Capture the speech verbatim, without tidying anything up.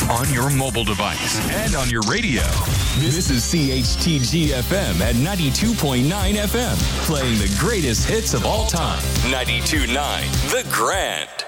on your mobile device, and on your radio. This is C H T G F M at ninety-two point nine F M, playing the greatest hits of all time. ninety-two point nine The Grand.